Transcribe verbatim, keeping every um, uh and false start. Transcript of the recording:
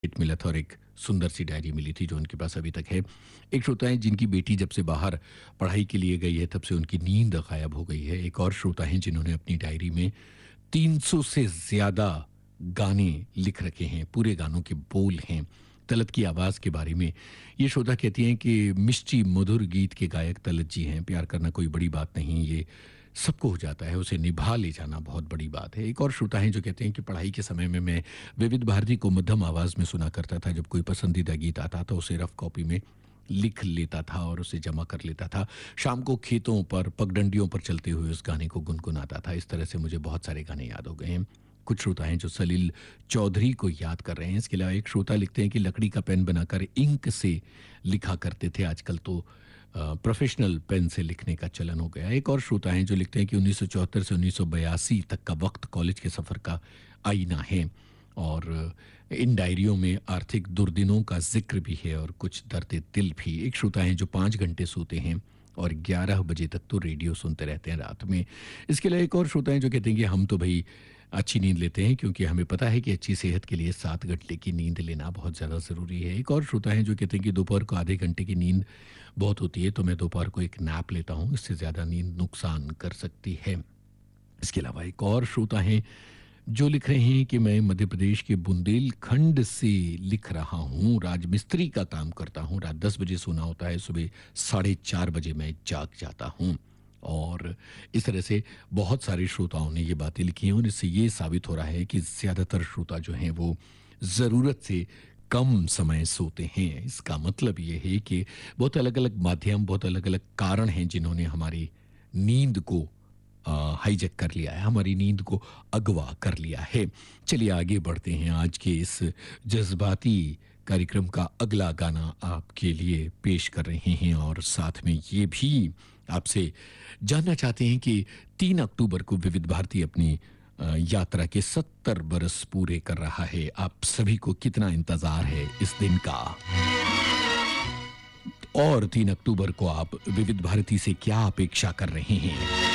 Certificate मिला था और एक सुंदर सी डायरी मिली थी जो उनके पास अभी तक है। एक श्रोता हैं जिनकी बेटी जब से बाहर पढ़ाई के लिए गई है तब से उनकी नींद गायब हो गई है। एक और श्रोता हैं जिन्होंने अपनी डायरी में तीन सौ से ज़्यादा गाने लिख रखे हैं, पूरे गानों के बोल हैं। तलत की आवाज़ के बारे में ये श्रोता कहती हैं कि मिष्टी मधुर गीत के गायक तलत जी हैं। प्यार करना कोई बड़ी बात नहीं, ये सबको हो जाता है, उसे निभा ले जाना बहुत बड़ी बात है। एक और श्रोता हैं जो कहते हैं कि पढ़ाई के समय में मैं विविध भारती को मध्यम आवाज़ में सुना करता था। जब कोई पसंदीदा गीत आता तो उसे रफ कॉपी में लिख लेता था और उसे जमा कर लेता था। शाम को खेतों पर पगडंडियों पर चलते हुए उस गाने को गुनगुनाता था। इस तरह से मुझे बहुत सारे गाने याद हो गए हैं। कुछ श्रोता हैं जो सलील चौधरी को याद कर रहे हैं। इसके अलावा एक श्रोता लिखते हैं कि लकड़ी का पेन बनाकर इंक से लिखा करते थे, आजकल तो प्रोफेशनल पेन से लिखने का चलन हो गया। एक और श्रोता हैं जो लिखते हैं कि उन्नीस सौ चौहत्तर से उन्नीस सौ बयासी तक का वक्त कॉलेज के सफ़र का आईना है और इन डायरियों में आर्थिक दुर्दिनों का जिक्र भी है और कुछ दर्द दिल भी। एक श्रोता हैं जो पाँच घंटे सोते हैं और ग्यारह बजे तक तो रेडियो सुनते रहते हैं रात में। इसके लिए एक और श्रोता हैं जो कहते हैं कि हम तो भाई अच्छी नींद लेते हैं क्योंकि हमें पता है कि अच्छी सेहत के लिए सात घंटे की नींद लेना बहुत ज़्यादा ज़रूरी है। एक और श्रोता हैं जो कहते हैं कि दोपहर को आधे घंटे की नींद बहुत होती है तो मैं दोपहर को एक नैप लेता हूँ, इससे ज़्यादा नींद नुकसान कर सकती है। इसके अलावा एक और श्रोता हैं जो लिख रहे हैं कि मैं मध्य प्रदेश के बुंदेलखंड से लिख रहा हूँ, राजमिस्त्री का काम करता हूँ, रात दस बजे सोना होता है, सुबह साढ़े चार बजे मैं जाग जाता हूँ। और इस तरह से बहुत सारे श्रोताओं ने ये बातें लिखी हैं और इससे ये साबित हो रहा है कि ज़्यादातर श्रोता जो हैं वो ज़रूरत से कम समय सोते हैं। इसका मतलब ये है कि बहुत अलग अलग माध्यम, बहुत अलग अलग कारण हैं जिन्होंने हमारी नींद को हाईजैक कर लिया है, हमारी नींद को अगवा कर लिया है। चलिए आगे बढ़ते हैं। आज के इस जज्बाती कार्यक्रम का अगला गाना आपके लिए पेश कर रहे हैं और साथ में ये भी आपसे जानना चाहते हैं कि तीन अक्टूबर को विविध भारती अपनी यात्रा के सत्तर बरस पूरे कर रहा है। आप सभी को कितना इंतजार है इस दिन का और तीन अक्टूबर को आप विविध भारती से क्या अपेक्षा कर रहे हैं?